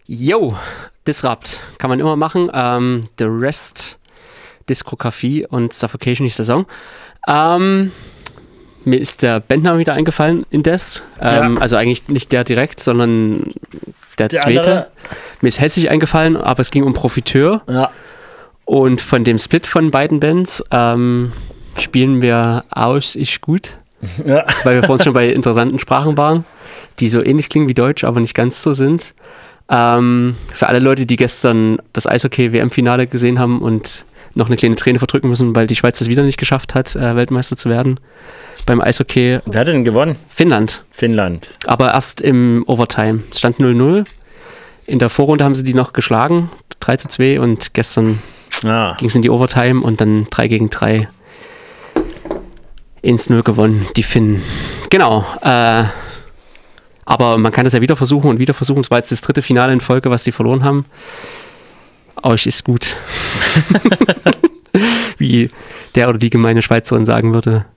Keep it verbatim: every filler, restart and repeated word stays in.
Yo, Disrupt kann man immer machen. Ähm, The Rest, Diskografie und Suffocation, die Saison. Ähm, mir ist der Bandname wieder eingefallen, indes. Ähm, ja. Also eigentlich nicht der direkt, sondern der, der zweite. Andere. Mir ist Hessig eingefallen, aber es ging um Profiteur. Ja. Und von dem Split von beiden Bands ähm, spielen wir Aus ist gut. Ja. Weil wir vorhin schon bei interessanten Sprachen waren, die so ähnlich klingen wie Deutsch, aber nicht ganz so sind. Ähm, für alle Leute, die gestern das Eishockey-W M-Finale gesehen haben und noch eine kleine Träne verdrücken müssen, weil die Schweiz das wieder nicht geschafft hat, äh, Weltmeister zu werden beim Eishockey. Wer hat denn gewonnen? Finnland. Finnland. Aber erst im Overtime. Es stand null null. In der Vorrunde haben sie die noch geschlagen, drei zu zwei, und gestern ah. ging es in die Overtime und dann drei gegen drei eins null gewonnen, die Finnen. Genau. Äh, aber man kann das ja wieder versuchen und wieder versuchen. Es war jetzt das dritte Finale in Folge, was die verloren haben. Euch ist gut. Wie der oder die gemeine Schweizerin sagen würde.